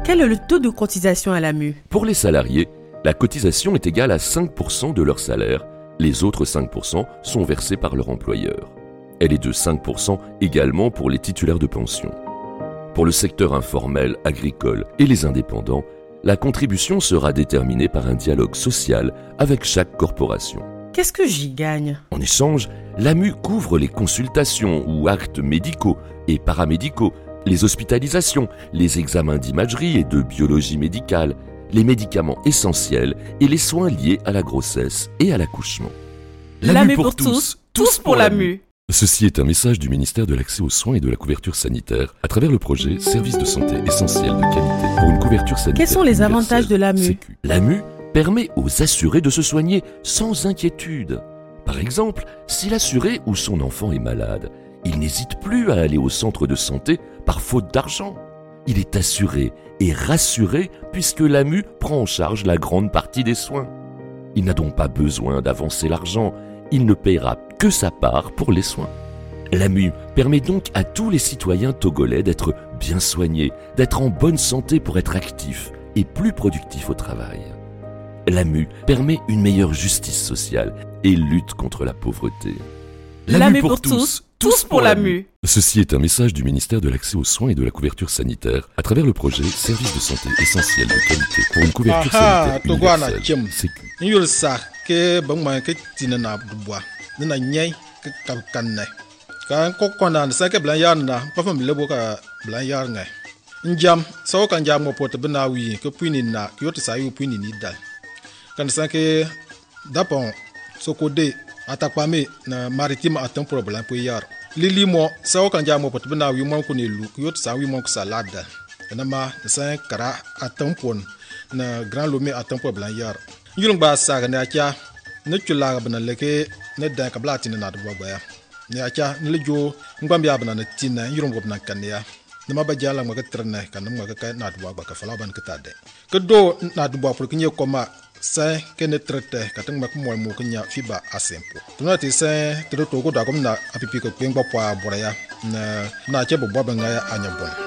Quel est le taux de cotisation à l'AMU? Pour les salariés, la cotisation est égale à 5% de leur salaire. Les autres 5% sont versés par leur employeur. Elle est de 5% également pour les titulaires de pension. Pour le secteur informel, agricole et les indépendants, la contribution sera déterminée par un dialogue social avec chaque corporation. Qu'est-ce que j'y gagne? En échange, l'AMU couvre les consultations ou actes médicaux et paramédicaux, les hospitalisations, les examens d'imagerie et de biologie médicale, les médicaments essentiels et les soins liés à la grossesse et à l'accouchement. L'AMU pour tous, tous pour l'AMU. Ceci est un message du ministère de l'Accès aux soins et de la couverture sanitaire à travers le projet Services de santé essentiels de qualité pour une couverture sanitaire. Quels sont les avantages de l'AMU? L'AMU permet aux assurés de se soigner sans inquiétude. Par exemple, si l'assuré ou son enfant est malade, il n'hésite plus à aller au centre de santé par faute d'argent. Il est assuré et rassuré puisque l'AMU prend en charge la grande partie des soins. Il n'a donc pas besoin d'avancer l'argent, il ne paiera que sa part pour les soins. L'AMU permet donc à tous les citoyens togolais d'être bien soignés, d'être en bonne santé pour être actifs et plus productifs au travail. L'AMU permet une meilleure justice sociale et lutte contre la pauvreté. L'AMU pour tous, tous pour l'AMU. Ceci est un message du ministère de l'Accès aux soins et de la couverture sanitaire à travers le projet Services de santé essentiels de qualité pour une couverture sanitaire universelle. Sécu. Atakpame na maritime a un problème pour yar. Lili mo sawo kan jamo pot bina wi mon ko ne lu yot sa wi mon ko salade. Na ma sa kara atam pon na grand lomé atam problème yar. Yulung ba sa ga na kya ne chula bana leke ne dan ka blati na do ba. Ne acha ne lejo ngam ya bana na tina yulung bob na kan ya. Ne ma ba jala ma ka trene kan ma ka na do ba ka fala ban ka tade. Ke do na do ba pour que nye koma sain kene traité katang mak mo mo kenya fiba asempo tuna ti sain to ko da kom na apipi ko pengba po aboraya na che bo ba nga anya bon